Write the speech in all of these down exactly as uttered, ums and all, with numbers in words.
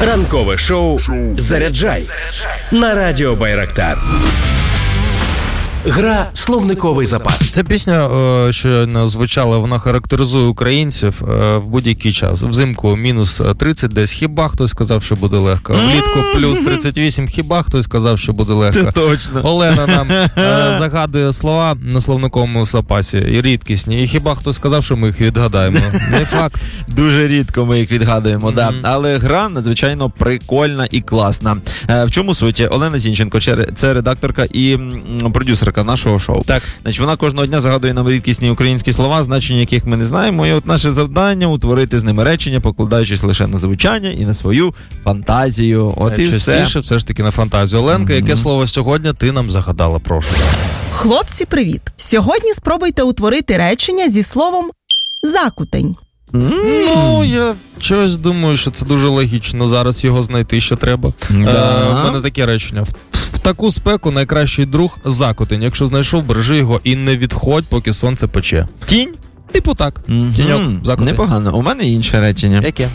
Ранкове шоу «Заряджай» на радіо Байрактар. Гра «Словниковий запас». Ця пісня, що звучала, вона характеризує українців в будь-який час. Взимку мінус тридцять десь, хіба хтось сказав, що буде легко. Влітку плюс тридцять вісім, хіба хтось сказав, що буде легко. Це точно. Олена нам загадує слова на словниковому запасі, і рідкісні. І хіба хтось сказав, що ми їх відгадаємо. Не факт. Дуже рідко ми їх відгадуємо, mm-hmm. да. Але гра надзвичайно прикольна і класна. В чому суть? Олена Зінченко, це редакторка і продюсерка нашого шоу. Так. Значить, вона кожного дня загадує нам рідкісні українські слова, значення яких ми не знаємо, і от наше завдання — утворити з ними речення, покладаючись лише на звучання і на свою фантазію. От і все. Частіше все ж таки на фантазію. Оленка, mm-hmm. яке слово сьогодні ти нам загадала, прошу? Хлопці, привіт! Сьогодні спробуйте утворити речення зі словом «закутень». Mm. Ну, я щось думаю, що це дуже логічно. Зараз його знайти ще треба. Да. У мене таке речення. В, в таку спеку найкращий друг — закутень. Якщо знайшов, бережи його і не відходь, поки сонце пече. Тінь? Типу так. Mm-hmm. Тіньок, закутень. Непогано. У мене інше речення. Яке?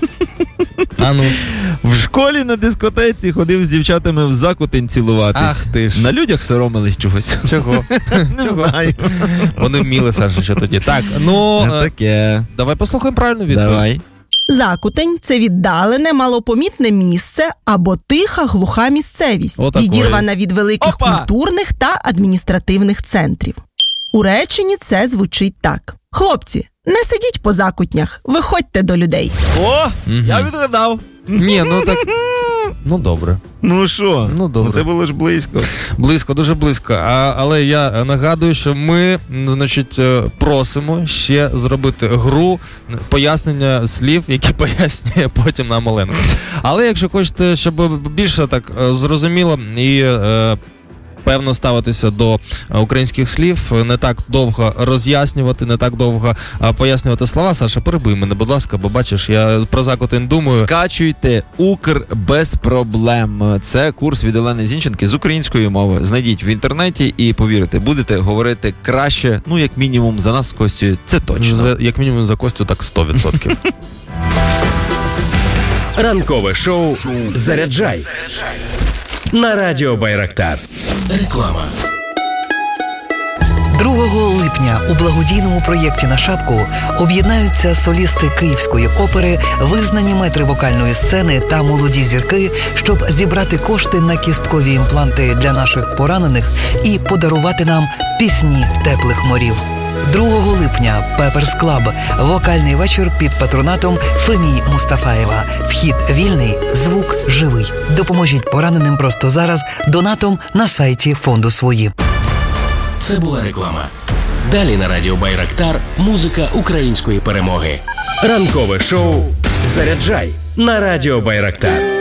А ну. В школі на дискотеці ходив з дівчатами в закутень цілуватись. Ах ти ж. На людях соромились чогось. Чого? Не знаю. Вони вміли, Саша, що тоді. Так, ну... Таке. Давай послухаємо правильну відповідь. Давай. Закутень – це віддалене, малопомітне місце або тиха, глуха місцевість, Отакої. відірвана від великих Опа! культурних та адміністративних центрів. У реченні це звучить так. Хлопці, не сидіть по закутнях, виходьте до людей. О, Мгм. я відгадав. Ні, ну так... Ну, добре. Ну що? Ну, добре. Це було ж близько. Близько, дуже близько. А, але я нагадую, що ми, значить, просимо ще зробити гру пояснення слів, які пояснює потім нам Оленка. Але якщо хочете, щоб більше так зрозуміло і е, певно ставитися до українських слів, не так довго роз'яснювати, не так довго пояснювати слова, Саша, перебий мене, будь ласка, бо бачиш, я про закутень думаю. Скачуйте Укр без проблем. Це курс від Олени Зінченки з української мови. Знайдіть в інтернеті і, повірте, будете говорити краще, ну, як мінімум, за нас з Костю. Це точно. За, як мінімум за Костю, так сто відсотків. Ранкове шоу «Заряджай» на радіо Байрактар. Реклама. другого липня у благодійному проєкті «На шапку» об'єднаються солісти Київської опери, визнані метри вокальної сцени та молоді зірки, щоб зібрати кошти на кісткові імпланти для наших поранених і подарувати нам пісні теплих морів. другого липня Пеперс Клаб. Вокальний вечір під патронатом Фемії Мустафаєва. Вхід вільний, звук живий. Допоможіть пораненим просто зараз донатом на сайті фонду «Свої». Це була реклама. Далі на радіо Байрактар музика української перемоги. Ранкове шоу «Заряджай» на радіо Байрактар.